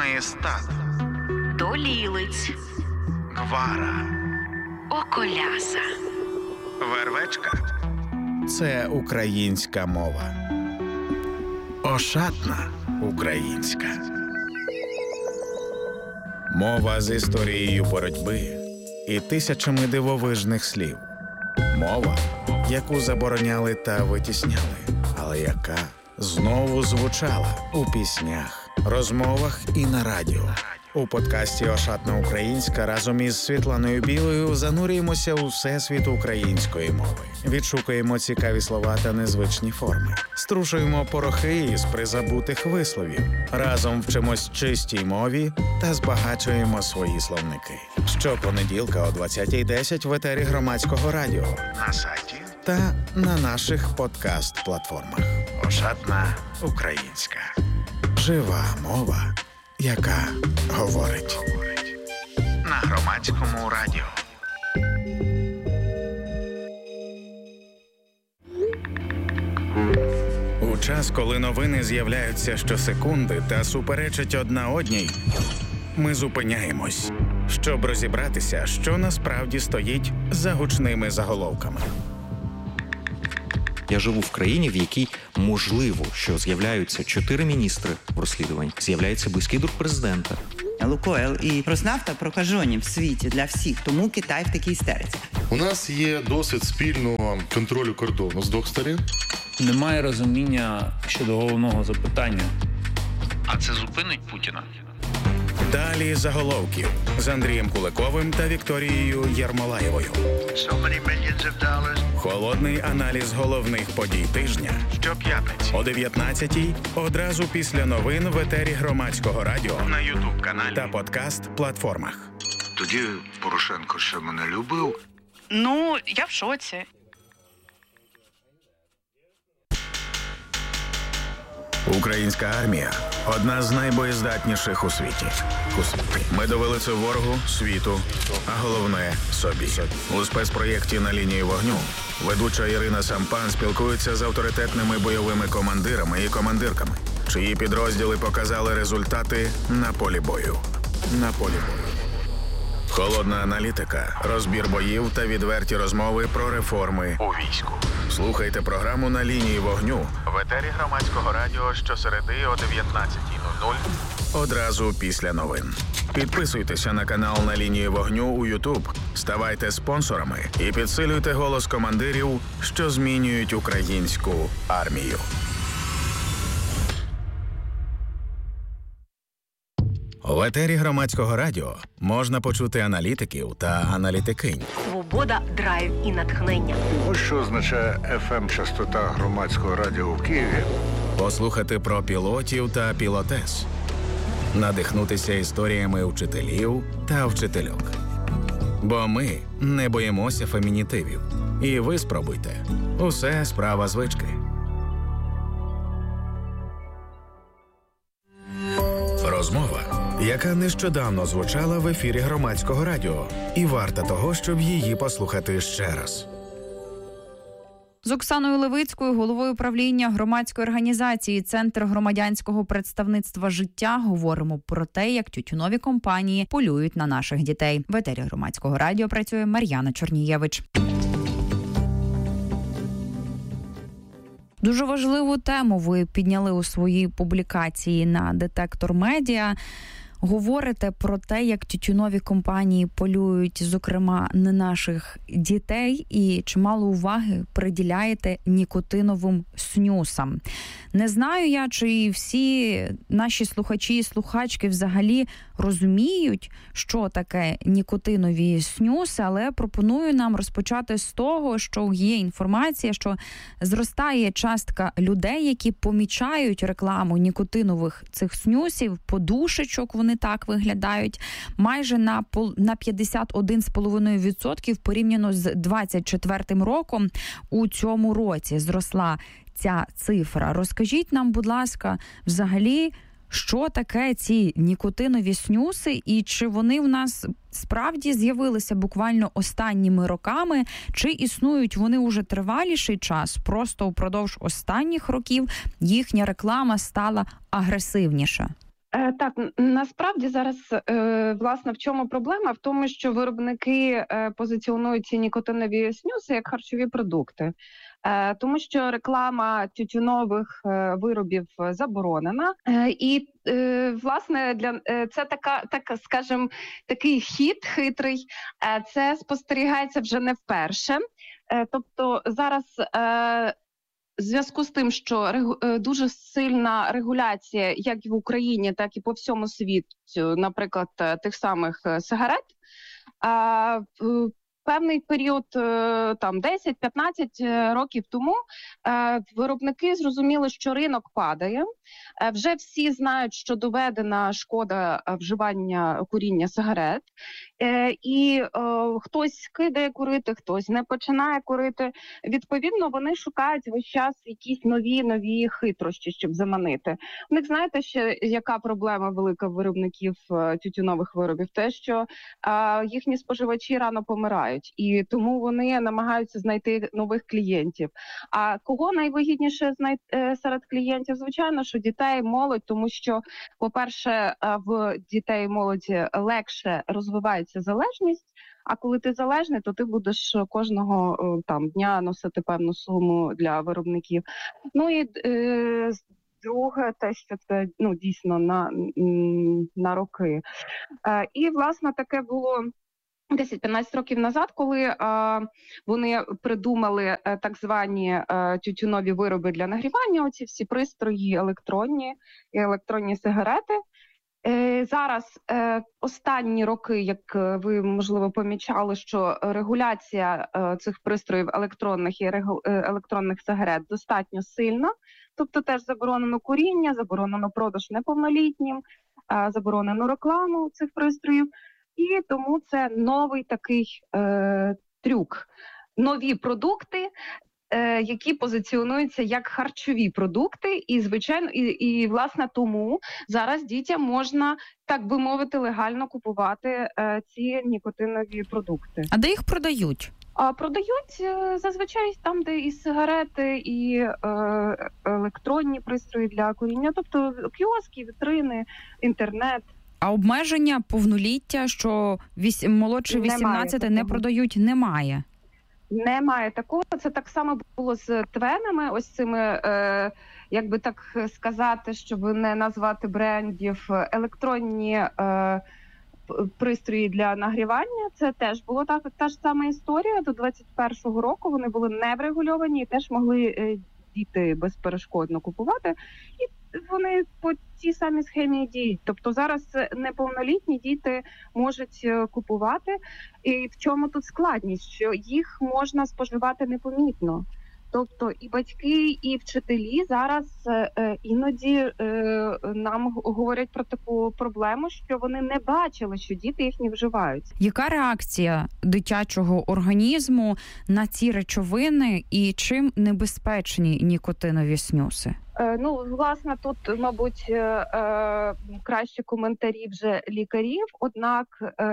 Маєстат, Долілиць, Гвара, Околяса, Вервечка – це українська мова. Ошатна українська. Мова з історією боротьби і тисячами дивовижних слів. Мова, яку забороняли та витісняли, але яка знову звучала у піснях, розмовах і на радіо. У подкасті «Ошатна українська» разом із Світланою Білою занурюємося у всесвіт української мови. Відшукуємо цікаві слова та незвичні форми. Струшуємо порохи із призабутих висловів. Разом вчимось чистій мові та збагачуємо свої словники. Щопонеділка о 20:10 в етері Громадського радіо, на сайті та на наших подкаст-платформах. «Ошатна українська». Жива мова, яка говорить. На Громадському радіо. У час, коли новини з'являються щосекунди та суперечать одна одній, ми зупиняємось, щоб розібратися, що насправді стоїть за гучними заголовками. Я живу в країні, в якій можливо, що з'являються 4 міністри в розслідуванні, з'являється близький друг президента. Лукойл і Роснафта прокажені в світі для всіх, тому Китай в такій істериці. У нас є досвід спільного контролю кордону з двох сторін. Немає розуміння щодо головного запитання. А це зупинить Путіна? Далі заголовків з Андрієм Куликовим та Вікторією Єрмолаєвою. Холодний аналіз головних подій тижня щоп'ятниці о 19:00 одразу після новин в етері Громадського радіо, на YouTube-каналі та подкаст-платформах. Тоді Порошенко ще мене любив. Ну, я в шоці. Українська армія – одна з найбоєздатніших у світі. Ми довели це ворогу, світу, а головне – собі. У спецпроєкті «На лінії вогню» ведуча Ірина Сампан спілкується з авторитетними бойовими командирами і командирками, чиї підрозділи показали результати на полі бою. Холодна аналітика, розбір боїв та відверті розмови про реформи у війську. Слухайте програму «На лінії вогню» в етері Громадського радіо щосереди о 19:00 одразу після новин. Підписуйтеся на канал «На лінії вогню» у YouTube, ставайте спонсорами і підсилюйте голос командирів, що змінюють українську армію. В етері Громадського радіо можна почути аналітиків та аналітикинь. Свобода, драйв і натхнення. Ось що означає FM-частота Громадського радіо в Києві. Послухати про пілотів та пілотес. Надихнутися історіями вчителів та вчительок. Бо ми не боїмося фемінітивів. І ви спробуйте. Усе справа звички. Розмова, яка нещодавно звучала в ефірі Громадського радіо, і варта того, щоб її послухати ще раз. З Оксаною Левицькою, головою правління громадської організації «Центр громадянського представництва життя», говоримо про те, як тютюнові компанії полюють на наших дітей. В етері Громадського радіо працює Мар'яна Чорнієвич. Дуже важливу тему ви підняли у своїй публікації на «Детектор Медіа». Говорите про те, як тютюнові компанії полюють, зокрема, на наших дітей, і чимало уваги приділяєте нікотиновим снюсам. Не знаю я, чи всі наші слухачі і слухачки взагалі розуміють, що таке нікотинові снюси, але пропоную нам розпочати з того, що є інформація, що зростає частка людей, які помічають рекламу нікотинових цих снюсів, подушечок, вони так виглядають, майже на 51,5% порівняно з 24-м роком у цьому році зросла ця цифра. Розкажіть нам, будь ласка, взагалі, що таке ці нікотинові снюси і чи вони в нас справді з'явилися буквально останніми роками, чи існують вони уже триваліший час, просто упродовж останніх років їхня реклама стала агресивніша? Так, насправді зараз, власне, в чому проблема? В тому, що виробники позиціонують ці нікотинові снюси як харчові продукти. Тому що реклама тютюнових виробів заборонена. І, власне, це скажімо, такий хід хитрий. Це спостерігається вже не вперше. Тобто зараз в зв'язку з тим, що дуже сильна регуляція як і в Україні, так і по всьому світу, наприклад, тих самих сигарет, певний період, там 10-15 років тому, виробники зрозуміли, що ринок падає. Вже всі знають, що доведена шкода вживання куріння сигарет. І хтось кидає курити, хтось не починає курити. Відповідно, вони шукають весь час якісь нові хитрощі, щоб заманити. У них, знаєте, ще яка проблема велика виробників тютюнових виробів? Те, що їхні споживачі рано помирають. І тому вони намагаються знайти нових клієнтів. А кого найвигідніше серед клієнтів? Звичайно, що дітей, молодь, тому що, по-перше, в дітей і молоді легше розвивається залежність, а коли ти залежний, то ти будеш кожного там дня носити певну суму для виробників. Ну і друге, те, що це дійсно на роки. І, власне, таке було 10-15 років назад, коли вони придумали так звані тютюнові вироби для нагрівання, оці всі пристрої електронні сигарети. Зараз останні роки, як ви, можливо, помічали, що регуляція цих пристроїв електронних і електронних сигарет достатньо сильна. Тобто теж заборонено куріння, заборонено продаж неповнолітнім, заборонено рекламу цих пристроїв. І тому це новий такий трюк. Нові продукти, які позиціонуються як харчові продукти. І, звичайно, і власне, тому зараз дітям можна, так би мовити, легально купувати ці нікотинові продукти. А де їх продають? Продають зазвичай там, де і сигарети, і електронні пристрої для куріння. Тобто кіоски, вітрини, інтернет. А обмеження повноліття, що молодше 18 не продають, немає? Немає такого. Це так само було з ТВЕНами, ось цими, як би так сказати, щоб не назвати брендів, електронні пристрої для нагрівання. Це теж було та ж сама історія. До 21-го року вони були не врегульовані і теж могли діти безперешкодно купувати. І вони по цій самій схемі діють. Тобто зараз неповнолітні діти можуть купувати. І в чому тут складність? Що їх можна споживати непомітно. Тобто і батьки, і вчителі зараз іноді нам говорять про таку проблему, що вони не бачили, що діти їхні вживають. Яка реакція дитячого організму на ці речовини і чим небезпечні нікотинові снюси? Власне, тут, мабуть, краще коментарі вже лікарів, однак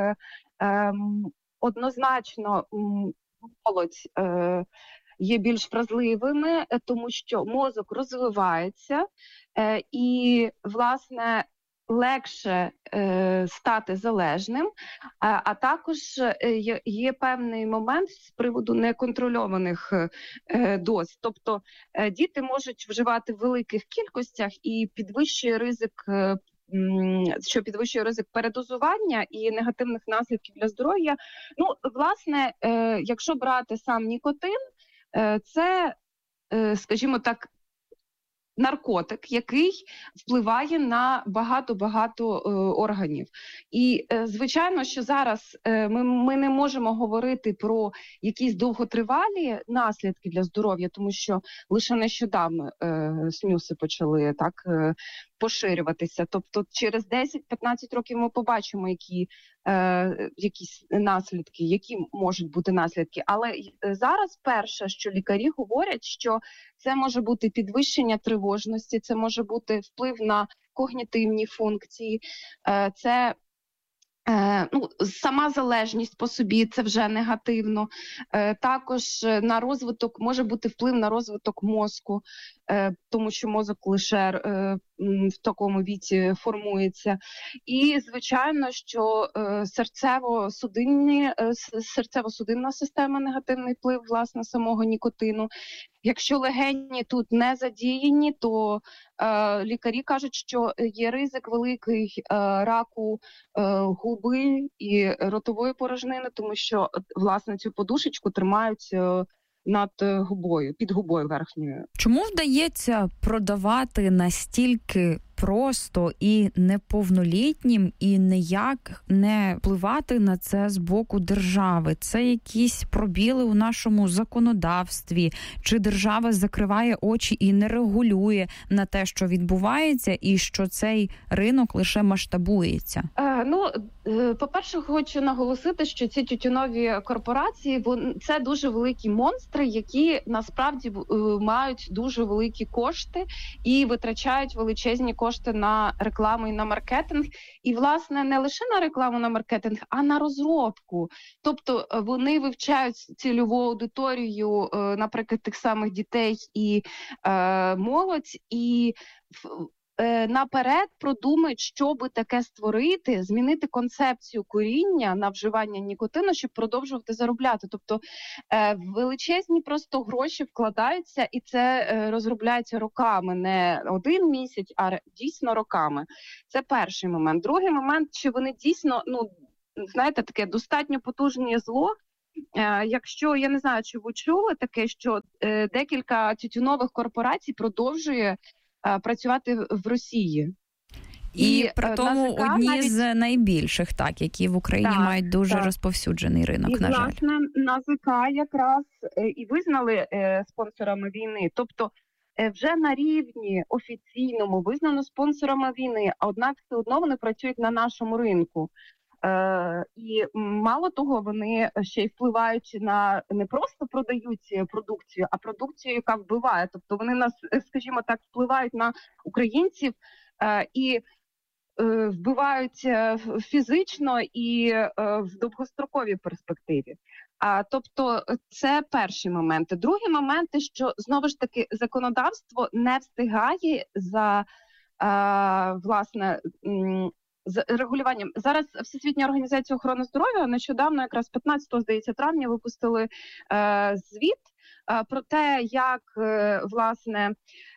однозначно молодь є більш вразливими, тому що мозок розвивається і, власне, легше стати залежним, а також є певний момент з приводу неконтрольованих доз. Тобто діти можуть вживати в великих кількостях і підвищує ризик передозування і негативних наслідків для здоров'я. Власне, якщо брати сам нікотин, це, скажімо так, наркотик, який впливає на багато органів. І, звичайно, що зараз ми не можемо говорити про якісь довготривалі наслідки для здоров'я, тому що лише нещодавно снюси почали так поширюватися. Тобто через 10-15 років ми побачимо, якісь наслідки, які можуть бути наслідки. Але зараз перше, що лікарі говорять, що це може бути підвищення тривожності, це може бути вплив на когнітивні функції, це сама залежність по собі, це вже негативно. Також на розвиток, може бути вплив на розвиток мозку, тому що мозок лише в такому віці формується. І, звичайно, що серцево-судинна система, негативний вплив, власне, самого нікотину. Якщо легені тут не задіяні, то лікарі кажуть, що є ризик великий раку губи і ротової порожнини, тому що, власне, цю подушечку тримають над губою, під губою верхньою. Чому вдається продавати настільки просто і неповнолітнім, і ніяк не впливати на це з боку держави? Це якісь пробіли у нашому законодавстві? Чи держава закриває очі і не регулює на те, що відбувається, і що цей ринок лише масштабується? По-перше, хочу наголосити, що ці тютюнові корпорації це дуже великі монстри, які насправді мають дуже великі кошти і витрачають величезні кошти на рекламу і на маркетинг. І, власне, не лише на рекламу, на маркетинг, а на розробку. Тобто вони вивчають цільову аудиторію, наприклад, тих самих дітей і молодь, і наперед продумають, що би таке створити, змінити концепцію куріння на вживання нікотину, щоб продовжувати заробляти. Тобто величезні просто гроші вкладаються, і це розробляється роками, не один місяць, а дійсно роками. Це перший момент. Другий момент, що вони дійсно, таке достатньо потужне зло. Якщо, я не знаю, чи ви чули таке, що декілька тютюнових корпорацій продовжує працювати в Росії. І при тому одні з найбільших, які в Україні мають дуже розповсюджений ринок, на жаль. І, власне, НАЗК якраз і визнали спонсорами війни. Тобто вже на рівні офіційному визнано спонсорами війни, однак все одно вони працюють на нашому ринку. І мало того, вони ще й впливають на, не просто продають продукцію, а продукцію, яка вбиває. Тобто вони нас, скажімо так, впливають на українців і вбивають фізично і в довгостроковій перспективі. Тобто це перший момент. Другий момент, що знову ж таки законодавство не встигає за власне з регулюванням. Зараз Всесвітня організація охорони здоров'я нещодавно, якраз 15, здається, травня, випустили звіт про те, як, власне,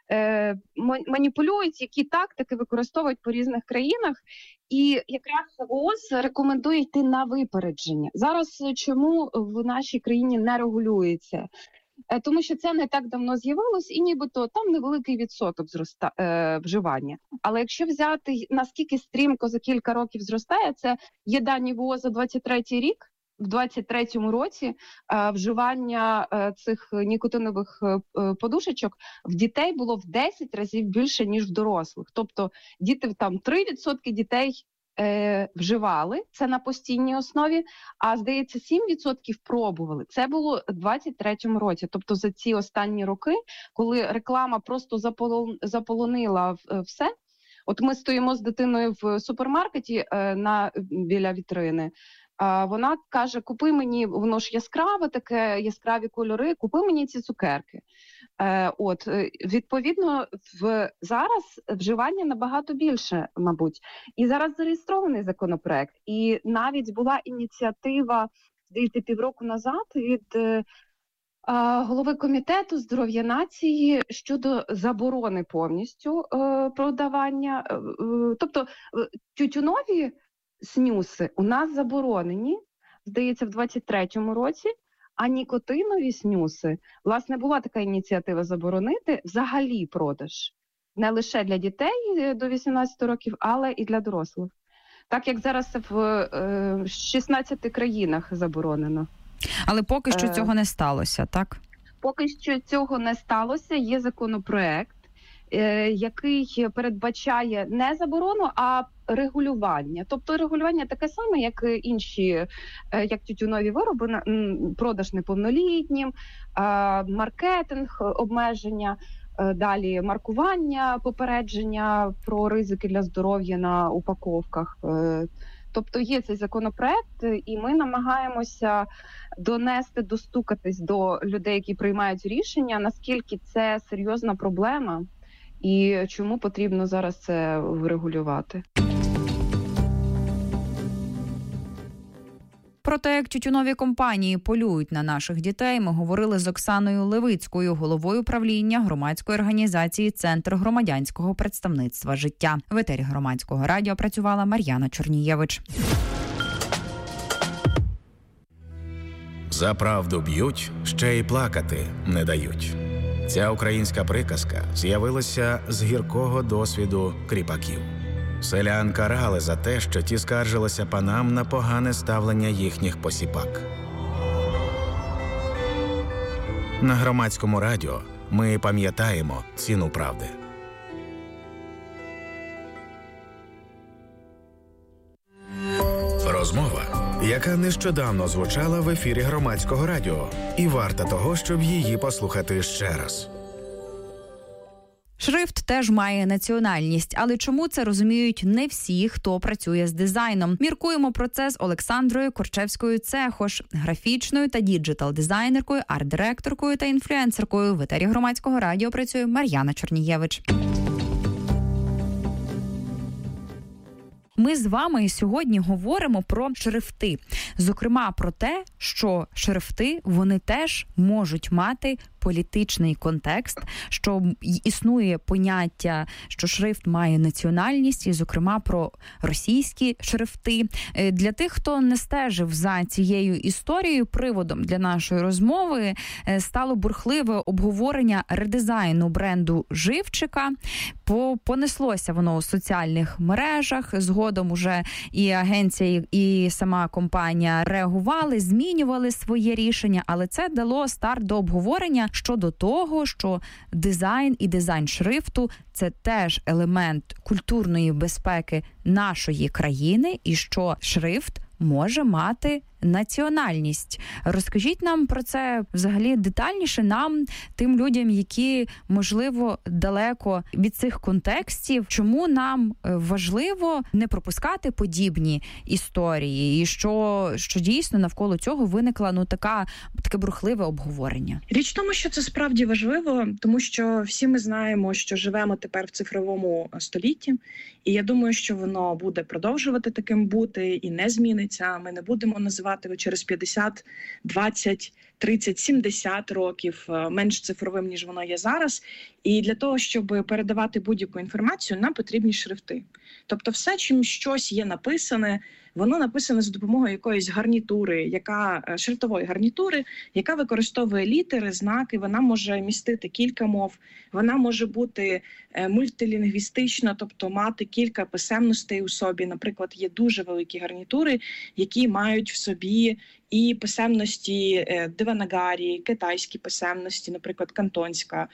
маніпулюють, які тактики використовують по різних країнах. І якраз ВООЗ рекомендує йти на випередження. Зараз чому в нашій країні не регулюється? Тому що це не так давно з'явилось, і нібито там невеликий відсоток вживання. Але якщо взяти, наскільки стрімко за кілька років зростає, це є дані ВООЗ за 23-й рік. В 23-му році вживання цих нікотинових подушечок в дітей було в 10 разів більше, ніж в дорослих. Тобто діти, там 3% дітей вживали, це на постійній основі, а, здається, 7% пробували. Це було в 23-му році. Тобто за ці останні роки, коли реклама просто заполонила все. От ми стоїмо з дитиною в супермаркеті біля вітрини, вона каже, купи мені, воно ж яскраве таке, яскраві кольори, купи мені ці цукерки. Відповідно, зараз вживання набагато більше, мабуть. І зараз зареєстрований законопроект. І навіть була ініціатива, здається, півроку назад від голови комітету здоров'я нації щодо заборони повністю продавання. Тобто тютюнові снюси у нас заборонені, здається, в 23-му році, а нікотинові снюси, власне, була така ініціатива заборонити взагалі продаж. Не лише для дітей до 18 років, але і для дорослих. Так як зараз в 16 країнах заборонено. Але поки що цього не сталося, так? Поки що цього не сталося. Є законопроект, який передбачає не заборону, а регулювання. Тобто регулювання таке саме, як інші, як тютюнові вироби, продаж неповнолітнім, маркетинг, обмеження, далі маркування, попередження про ризики для здоров'я на упаковках. Тобто є цей законопроект, і ми намагаємося достукатись до людей, які приймають рішення, наскільки це серйозна проблема, і чому потрібно зараз це врегулювати. Про те, як тютюнові компанії полюють на наших дітей, ми говорили з Оксаною Левицькою, головою правління громадської організації «Центр громадянського представництва життя». В етері Громадського радіо працювала Мар'яна Чорнієвич. За правду б'ють, ще й плакати не дають. Ця українська приказка з'явилася з гіркого досвіду кріпаків. Селян карали за те, що ті скаржилися панам на погане ставлення їхніх посіпак. На Громадському радіо ми пам'ятаємо ціну правди. Розмова, яка нещодавно звучала в ефірі Громадського радіо, і варта того, щоб її послухати ще раз. Шрифт теж має національність, але чому це розуміють не всі, хто працює з дизайном? Міркуємо про це з Олександрою Корчевською-Цехош, графічною та діджитал-дизайнеркою, арт-директоркою та інфлюенсеркою. В етері Громадського радіо працює Мар'яна Чорнієвич. Ми з вами сьогодні говоримо про шрифти. Зокрема, про те, що шрифти, вони теж можуть мати політичний контекст, що існує поняття, що шрифт має національність, і, зокрема, про російські шрифти. Для тих, хто не стежив за цією історією, приводом для нашої розмови стало бурхливе обговорення редизайну бренду «Живчика». Понеслося воно у соціальних мережах, згодом уже і агенція, і сама компанія реагували, змінювали своє рішення, але це дало старт до обговорення щодо того, що дизайн і дизайн шрифту – це теж елемент культурної безпеки нашої країни, і що шрифт може мати національність. Розкажіть нам про це взагалі детальніше, нам, тим людям, які, можливо, далеко від цих контекстів, чому нам важливо не пропускати подібні історії, і що дійсно навколо цього виникло таке бурхливе обговорення. Річ в тому, що це справді важливо, тому що всі ми знаємо, що живемо тепер в цифровому столітті, і я думаю, що воно буде продовжувати таким бути і не зміниться. Ми не будемо називати через 50, 20, 30, 70 років менш цифровим, ніж воно є зараз. І для того, щоб передавати будь-яку інформацію, нам потрібні шрифти. Тобто все, чим щось є написане, воно написане за допомогою якоїсь гарнітури, шрифтової гарнітури, яка використовує літери, знаки, вона може містити кілька мов, вона може бути мультилінгвістична, тобто мати кілька писемностей у собі. Наприклад, є дуже великі гарнітури, які мають в собі і писемності деванагарі, китайські писемності, наприклад, кантонська,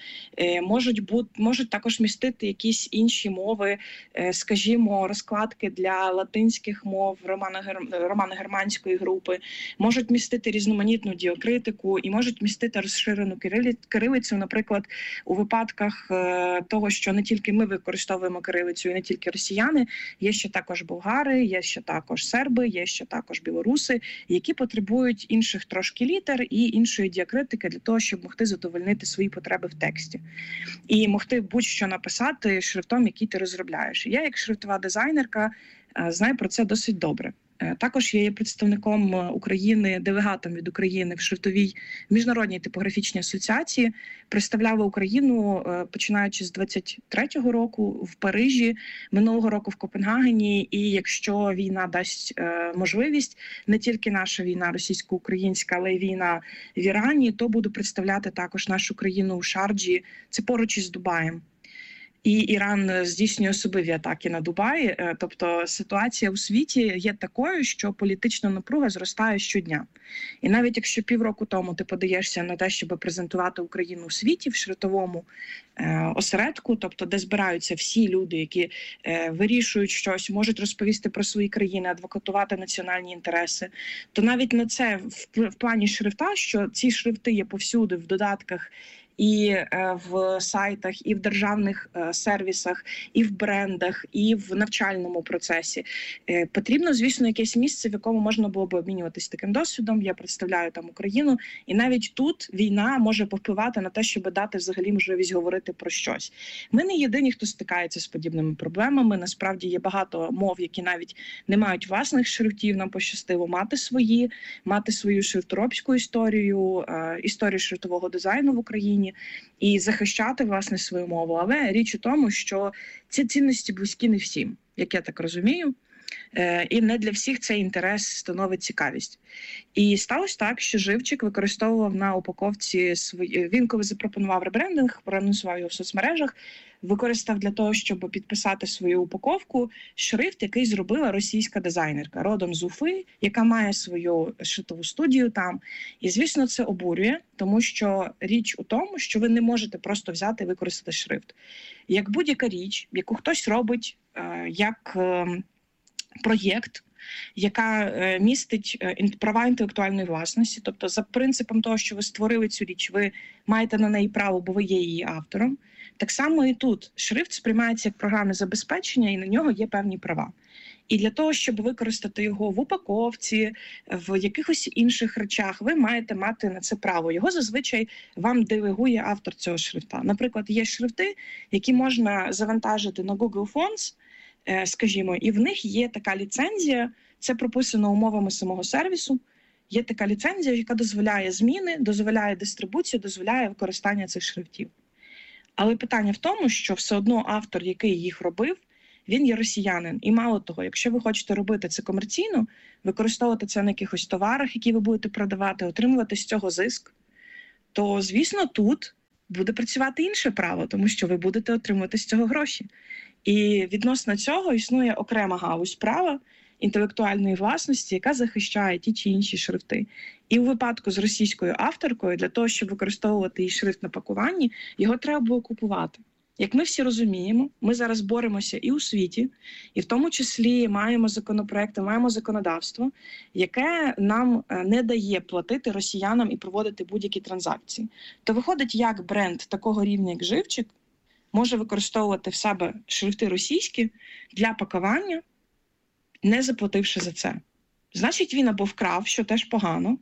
можуть також містити якісь інші мови, скажімо, розкладки для латинських мов, романо-германської групи, можуть містити різноманітну діакритику і можуть містити розширену кирилицю, наприклад, у випадках того, що не тільки ми використовуємо кирилицю і не тільки росіяни, є ще також болгари, є ще також серби, є ще також білоруси, які потребують інших трошки літер і іншої діакритики для того, щоб могти задовольнити свої потреби в тексті. І могти будь-що написати шрифтом, який ти розробляєш. Я, як шрифтова дизайнерка, знаю про це досить добре. Також я є представником України, делегатом від України в шрифтовій міжнародній типографічній асоціації. Представляла Україну, починаючи з 23-го року в Парижі, минулого року в Копенгагені. І якщо війна дасть можливість, не тільки наша війна російсько-українська, але й війна в Ірані, то буду представляти також нашу країну у Шарджі, це поруч із Дубаєм. І Іран здійснює особливі атаки на Дубай. Тобто ситуація у світі є такою, що політична напруга зростає щодня. І навіть якщо півроку тому ти подаєшся на те, щоб презентувати Україну у світі в шрифтовому осередку, тобто де збираються всі люди, які вирішують щось, можуть розповісти про свої країни, адвокатувати національні інтереси, то навіть на це в плані шрифта, що ці шрифти є повсюди в додатках і в сайтах, і в державних сервісах, і в брендах, і в навчальному процесі. Потрібно, звісно, якесь місце, в якому можна було б обмінюватись таким досвідом. Я представляю там Україну, і навіть тут війна може повпливати на те, щоб дати взагалі можливість говорити про щось. Ми не єдині, хто стикається з подібними проблемами. Насправді є багато мов, які навіть не мають власних шрифтів. Нам пощастило мати свою шрифторобську історію, історію шрифтового дизайну в Україні і захищати, власне, свою мову. Але річ у тому, що ці цінності близькі не всім, як я так розумію. І не для всіх цей інтерес становить цікавість. І сталося так, що Живчик використовував на упаковці він коли запропонував ребрендинг, проанонсував його в соцмережах, використав для того, щоб підписати свою упаковку шрифт, який зробила російська дизайнерка, родом з Уфи, яка має свою шрифтову студію там. І, звісно, це обурює, тому що річ у тому, що ви не можете просто взяти і використати шрифт. Як будь-яка річ, яку хтось робить як проєкт, яка містить права інтелектуальної власності, тобто за принципом того, що ви створили цю річ, ви маєте на неї право, бо ви є її автором. Так само і тут шрифт сприймається як програмне забезпечення, і на нього є певні права. І для того, щоб використати його в упаковці, в якихось інших речах, ви маєте мати на це право. Його зазвичай вам делегує автор цього шрифта. Наприклад, є шрифти, які можна завантажити на Google Fonts, скажімо, і в них є така ліцензія, це прописано умовами самого сервісу, є така ліцензія, яка дозволяє зміни, дозволяє дистрибуцію, дозволяє використання цих шрифтів. Але питання в тому, що все одно автор, який їх робив, він є росіянин. І мало того, якщо ви хочете робити це комерційно, використовувати це на якихось товарах, які ви будете продавати, отримувати з цього зиск, то, звісно, тут буде працювати інше право, тому що ви будете отримувати з цього гроші. І відносно цього існує окрема галузь права інтелектуальної власності, яка захищає ті чи інші шрифти. І у випадку з російською авторкою, для того, щоб використовувати її шрифт на пакуванні, його треба було купувати. Як ми всі розуміємо, ми зараз боремося і у світі, і в тому числі маємо законопроекти, маємо законодавство, яке нам не дає платити росіянам і проводити будь-які транзакції. То виходить, як бренд такого рівня, як Живчик, може використовувати в себе шрифти російські для пакування, не заплативши за це. Значить, він або вкрав, що теж погано,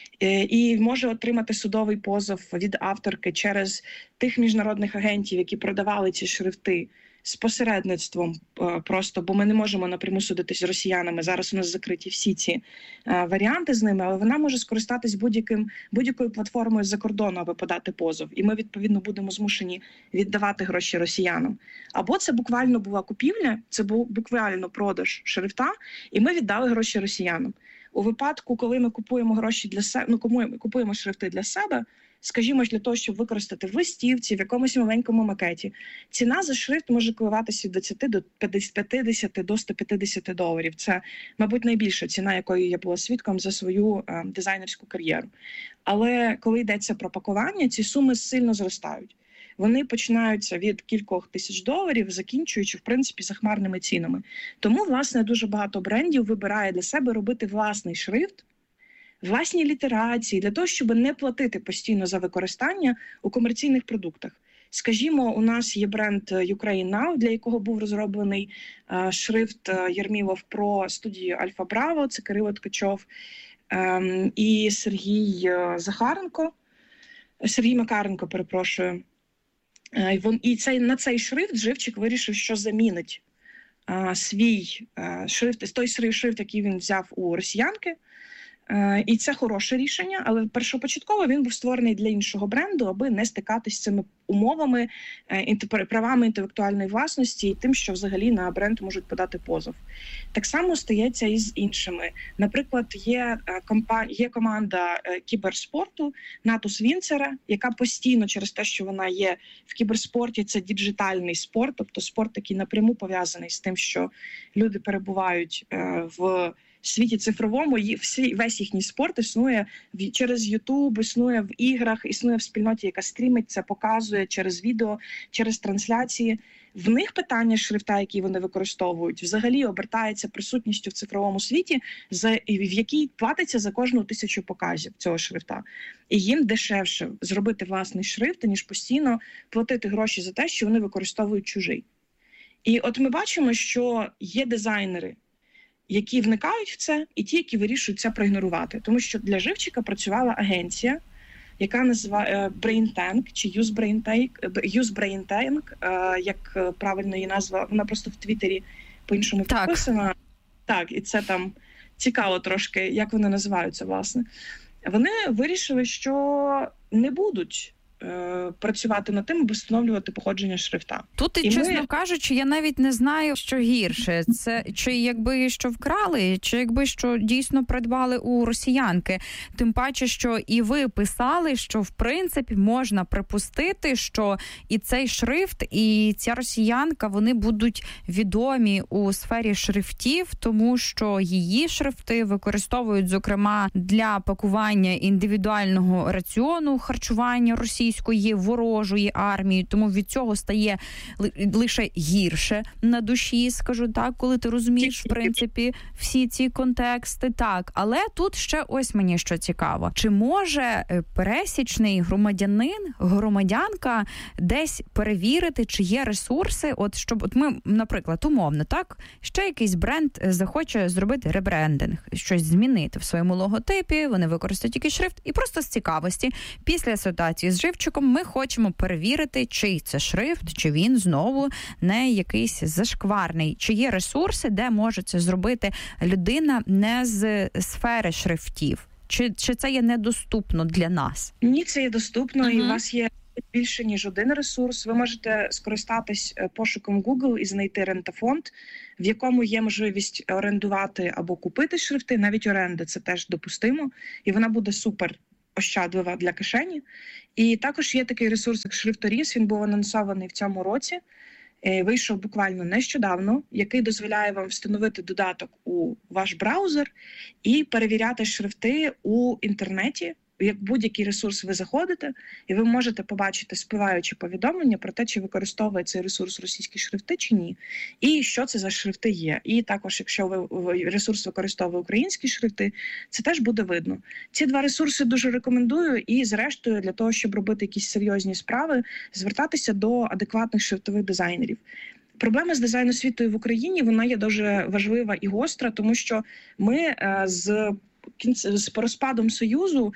і може отримати судовий позов від авторки через тих міжнародних агентів, які продавали ці шрифти з посередництвом просто, бо ми не можемо напряму судитись з росіянами. Зараз у нас закриті всі ці варіанти з ними, але вона може скористатись будь-якою платформою з-за кордону, аби подати позов. І ми, відповідно, будемо змушені віддавати гроші росіянам. Або це буквально була купівля, це був буквально продаж шрифта, і ми віддали гроші росіянам. У випадку, коли ми купуємо гроші для себе, купуємо шрифти для себе, скажімо, для того, щоб використати в листівці, в якомусь маленькому макеті, ціна за шрифт може коливатися від 20 до 50 до 150 доларів. Це, мабуть, найбільша ціна, якої я була свідком за свою дизайнерську кар'єру. Але коли йдеться про пакування, ці суми сильно зростають. Вони починаються від кількох тисяч доларів, закінчуючи, в принципі, захмарними цінами. Тому, власне, дуже багато брендів вибирає для себе робити власний шрифт, власні літерації, для того, щоб не платити постійно за використання у комерційних продуктах. Скажімо, у нас є бренд Ukraine Now, для якого був розроблений шрифт Єрмілов про студію Альфа Браво, це Кирило Ткачов і Сергій Макаренко, перепрошую. І на цей шрифт Живчик вирішив, що замінить свій шрифт, той шрифт, який він взяв у росіянки. І це хороше рішення, але першопочатково він був створений для іншого бренду, аби не стикатись з цими умовами, правами інтелектуальної власності і тим, що взагалі на бренд можуть подати позов. Так само стається і з іншими. Наприклад, є команда кіберспорту Натус Вінцера, яка постійно через те, що вона є в кіберспорті, це діджитальний спорт, тобто спорт, який напряму пов'язаний з тим, що люди перебувають в світі цифровому, весь їхній спорт існує через YouTube, існує в іграх, існує в спільноті, яка стрімить це, показує через відео, через трансляції. В них питання шрифта, які вони використовують, взагалі обертається присутністю в цифровому світі, в якій платиться за кожну 1000 показів цього шрифта. І їм дешевше зробити власний шрифт, ніж постійно платити гроші за те, що вони використовують чужий. І от ми бачимо, що є дизайнери, які вникають в це, і ті, які вирішують це проігнорувати. Тому що для живчика працювала агенція, яка називає BrainTank, чи UseBrainTank, як правильно її назва, вона просто в Твіттері по-іншому підписана. Так, і це там цікаво трошки, як вони називаються, власне. Вони вирішили, що не будуть працювати над тим, аби встановлювати походження шрифта. Тут, і чесно кажучи, я навіть не знаю, що гірше. Це чи якби що вкрали, чи якби що дійсно придбали у росіянки. Тим паче, що і ви писали, що в принципі можна припустити, що і цей шрифт, і ця росіянка, вони будуть відомі у сфері шрифтів, тому що її шрифти використовують, зокрема, для пакування індивідуального раціону харчування російської ворожої армії, тому від цього стає лише гірше на душі, скажу так, коли ти розумієш, в принципі, всі ці контексти. Так, але тут ще ось мені що цікаво. Чи може пересічний громадянка десь перевірити, чи є ресурси, от щоб от ми, наприклад, умовно, так, ще якийсь бренд захоче зробити ребрендинг, щось змінити в своєму логотипі, вони використають якийсь шрифт, і просто з цікавості, після ситуації з живчиком, ми хочемо перевірити, чий це шрифт, чи він знову не якийсь зашкварний. Чи є ресурси, де може це зробити людина не з сфери шрифтів? Чи це є недоступно для нас? Ні, це є доступно, і у вас є більше, ніж один ресурс. Ви можете скористатись пошуком Google і знайти рентафонд, в якому є можливість орендувати або купити шрифти, навіть оренда, це теж допустимо, і вона буде супер ощадлива для кишені. І також є такий ресурс, як Шрифторіз, він був анонсований в цьому році, вийшов буквально нещодавно, який дозволяє вам встановити додаток у ваш браузер і перевіряти шрифти у інтернеті. Як будь-який ресурс ви заходите, і ви можете побачити спливаючі повідомлення про те, чи використовує цей ресурс російські шрифти, чи ні. І що це за шрифти є. І також, якщо ресурс використовує українські шрифти, це теж буде видно. Ці два ресурси дуже рекомендую. І, зрештою, для того, щоб робити якісь серйозні справи, звертатися до адекватних шрифтових дизайнерів. Проблема з дизайн-освітою в Україні, вона є дуже важлива і гостра, тому що ми з розпадом Союзу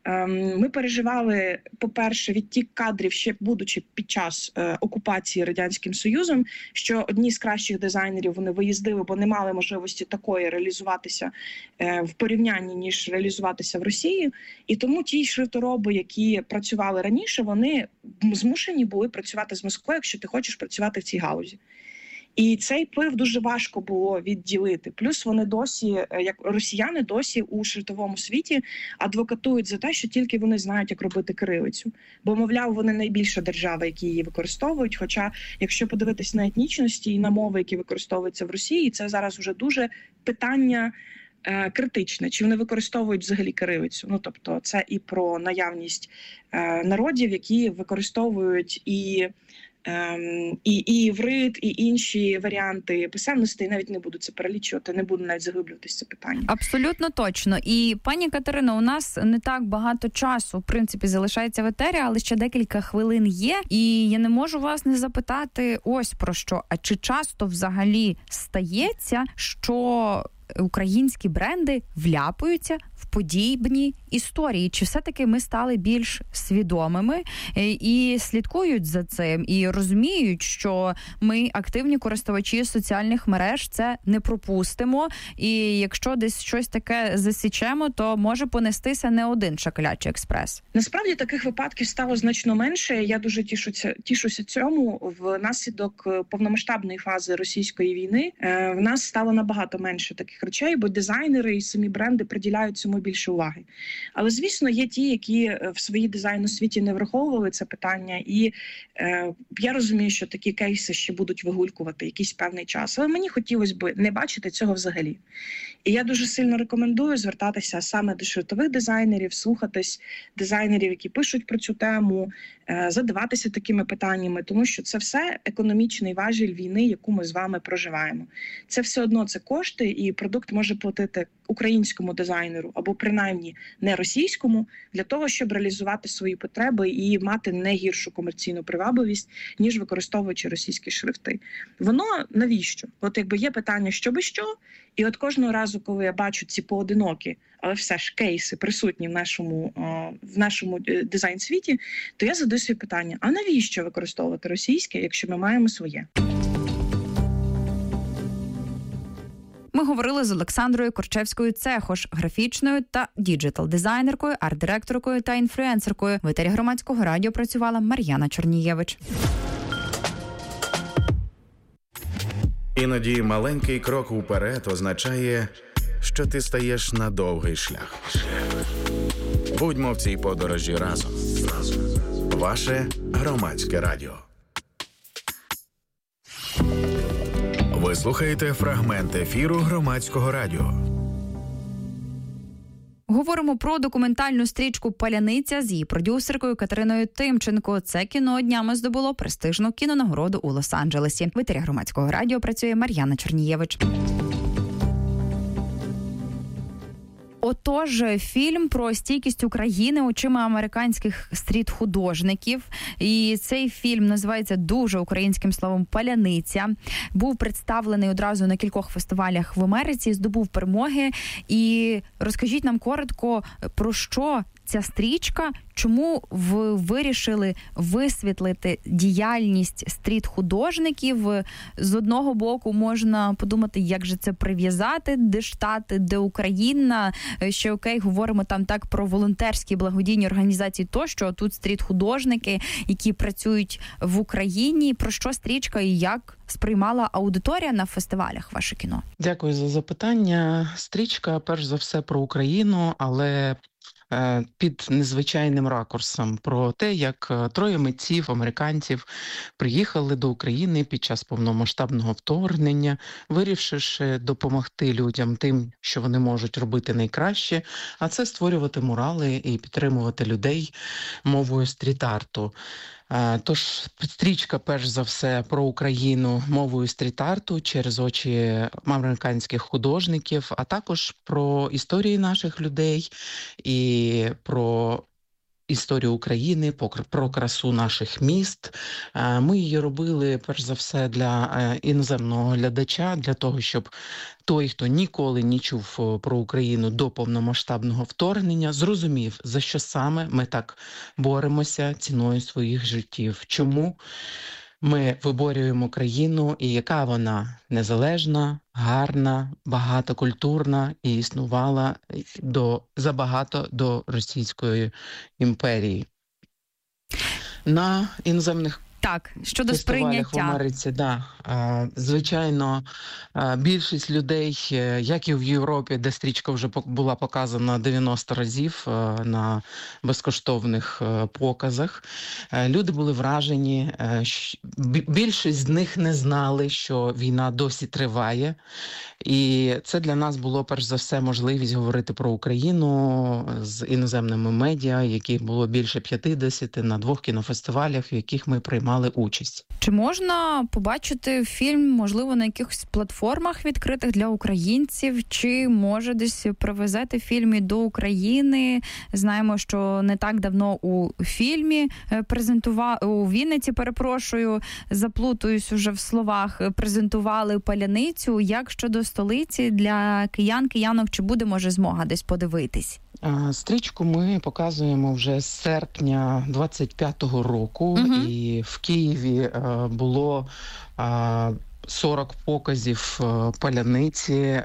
ми переживали, по-перше, відтік кадрів, ще будучи під час окупації Радянським Союзом, що одні з кращих дизайнерів вони виїздили, бо не мали можливості такої реалізуватися в порівнянні, ніж реалізуватися в Росії. І тому ті шрифтороби, які працювали раніше, вони змушені були працювати з Москвою, якщо ти хочеш працювати в цій галузі. І цей вплив дуже важко було відділити. Плюс вони досі, як росіяни, досі у шрифтовому світі адвокатують за те, що тільки вони знають, як робити кирилицю. Бо, мовляв, вони найбільша держава, які її використовують. Хоча, якщо подивитись на етнічності і на мови, які використовуються в Росії, це зараз вже дуже питання критичне. Чи вони використовують взагалі кирилицю? Ну, тобто, це і про наявність народів, які використовують і іврит, і інші варіанти писемності, навіть не буду це перелічувати, не буду навіть заглиблюватися це питання. Абсолютно точно. І, пані Катерино, у нас не так багато часу, в принципі, залишається в етері, але ще декілька хвилин є. І я не можу вас не запитати ось про що. А чи часто взагалі стається, що українські бренди вляпуються в подібні історії? Чи все-таки ми стали більш свідомими і слідкують за цим, і розуміють, що ми, активні користувачі соціальних мереж, це не пропустимо, і якщо десь щось таке засічемо, то може понестися не один шакалячий експрес? Насправді таких випадків стало значно менше. Я дуже тішуся цьому. Внаслідок повномасштабної фази російської війни в нас стало набагато менше таких таких речей, бо дизайнери і самі бренди приділяють цьому більше уваги. Але, звісно, є ті, які в своїй дизайн-освіті не враховували це питання, і я розумію, що такі кейси ще будуть вигулькувати якийсь певний час. Але мені хотілося б не бачити цього взагалі. І я дуже сильно рекомендую звертатися саме до світових дизайнерів, слухатись дизайнерів, які пишуть про цю тему, задаватися такими питаннями, тому що це все економічний важіль війни, яку ми з вами проживаємо. Це все одно це кошти, і продукт може платити українському дизайнеру або принаймні не російському, для того, щоб реалізувати свої потреби і мати не гіршу комерційну привабливість, ніж використовуючи російські шрифти. Воно навіщо? От якби є питання, що би що, і от кожного разу, коли я бачу ці поодинокі, але все ж кейси присутні в нашому дизайн-світі, то я задаю собі питання, а навіщо використовувати російське, якщо ми маємо своє? Ми говорили з Олександрою Корчевською-Цехош, графічною та діджитал-дизайнеркою, арт-директоркою та інфлюенсеркою. В етері Громадського радіо працювала Мар'яна Чорнієвич. Іноді маленький крок уперед означає, що ти стаєш на довгий шлях. Будьмо в цій подорожі разом. Ваше Громадське радіо. Ви слухаєте фрагмент ефіру Громадського радіо. Говоримо про документальну стрічку «Паляниця» з її продюсеркою Катериною Тимченко. Це кіно днями здобуло престижну кінонагороду у Лос-Анджелесі. В етері Громадського радіо працює Мар'яна Чорнієвич. Отож, фільм про стійкість України очима американських стріт-художників. І цей фільм називається дуже українським словом «Паляниця». Був представлений одразу на кількох фестивалях в Америці, здобув перемоги. І розкажіть нам коротко, про що ця стрічка, чому ви вирішили висвітлити діяльність стріт-художників? З одного боку можна подумати, як же це прив'язати, де Штати, де Україна, ще окей, говоримо там так про волонтерські благодійні організації тощо, тут стріт-художники, які працюють в Україні. Про що стрічка і як сприймала аудиторія на фестивалях ваше кіно? Дякую за запитання. Стрічка, перш за все, про Україну, але під незвичайним ракурсом, про те, як троє митців, американців, приїхали до України під час повномасштабного вторгнення, вирішивши допомогти людям тим, що вони можуть робити найкраще, а це створювати мурали і підтримувати людей мовою стріт-арту. Тож стрічка, перш за все, про Україну мовою стріт-арту через очі американських художників, а також про історії наших людей і про історію України, про красу наших міст. Ми її робили, перш за все, для іноземного глядача, для того, щоб той, хто ніколи не чув про Україну до повномасштабного вторгнення, зрозумів, за що саме ми так боремося ціною своїх життів. Чому ми виборюємо країну і яка вона незалежна, гарна, багатокультурна і існувала забагато до Російської імперії. На іноземних щодо сприйняття в Америці, звичайно, більшість людей, як і в Європі, де стрічка вже була показана 90 разів на безкоштовних показах, люди були вражені, більшість з них не знали, що війна досі триває, і це для нас було, перш за все, можливість говорити про Україну з іноземними медіа, яких було більше 50 на 2 кінофестивалях, в яких ми приймали участь. Чи можна побачити фільм, можливо, на якихось платформах відкритих для українців, чи може десь привезете фільм і до України? Знаємо, що не так давно у фільмі у Вінниці, заплутуюсь уже в словах, презентували «Паляницю». Як щодо столиці для киянок, чи буде, може, змога десь подивитись? Стрічку ми показуємо вже з серпня 25-го року, і в Києві було 40 показів паляниці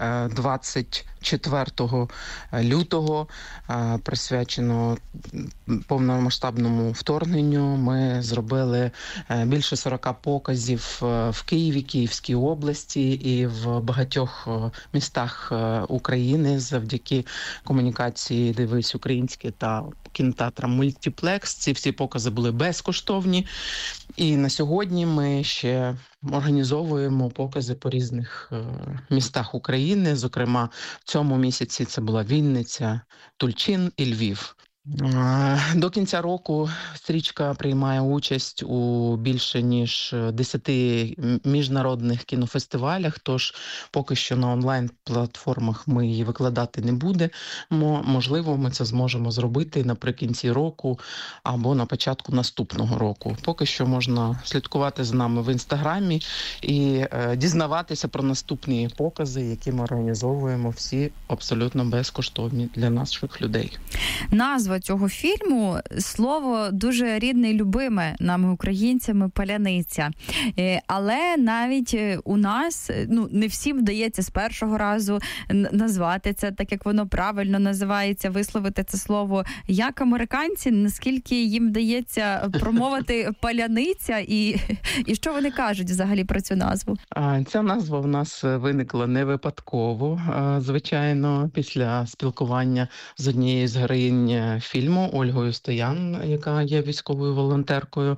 24 лютого, присвячено повномасштабному вторгненню. Ми зробили більше 40 показів в Києві, Київській області і в багатьох містах України завдяки комунікації «Дивись українське» та кінотеатрам «Мультиплекс». Ці всі покази були безкоштовні. І на сьогодні ми ще організовуємо покази по різних містах України. Зокрема, в цьому місяці це була Вінниця, Тульчин і Львів. До кінця року стрічка приймає участь у більше ніж 10 міжнародних кінофестивалях, тож поки що на онлайн-платформах ми її викладати не будемо. Можливо, ми це зможемо зробити наприкінці року або на початку наступного року. Поки що можна слідкувати за нами в Інстаграмі і дізнаватися про наступні покази, які ми організовуємо, всі абсолютно безкоштовні для наших людей. Назва цього фільму, слово дуже рідне і любиме нами, українцями, паляниця. Але навіть у нас, не всім вдається з першого разу назвати це так, як воно правильно називається, висловити це слово. Як американці, наскільки їм вдається промовити паляниця і що вони кажуть взагалі про цю назву? Ця назва в нас виникла не випадково, звичайно, після спілкування з однією з героїнь фільму Ольгою Стоян, яка є військовою волонтеркою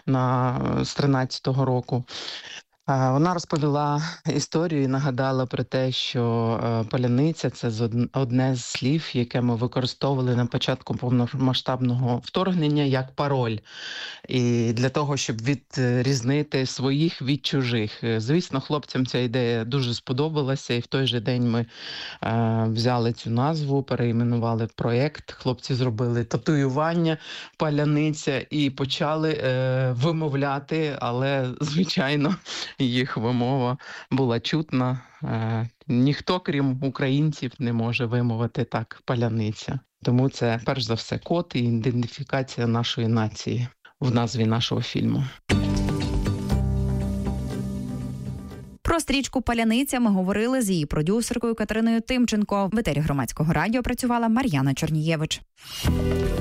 з 13-го року. Вона розповіла історію і нагадала про те, що паляниця – це одне з слів, яке ми використовували на початку повномасштабного вторгнення як пароль. І для того, щоб відрізнити своїх від чужих. Звісно, хлопцям ця ідея дуже сподобалася, і в той же день ми взяли цю назву, перейменували проєкт, хлопці зробили татуювання «Паляниця» і почали вимовляти, але, звичайно, їх вимова була чутна. Ніхто, крім українців, не може вимовити так «паляниця». Тому це, перш за все, код і ідентифікація нашої нації в назві нашого фільму. Про стрічку «Паляниця» ми говорили з її продюсеркою Катериною Тимченко. В етері Громадського радіо працювала Мар'яна Чорнієвич.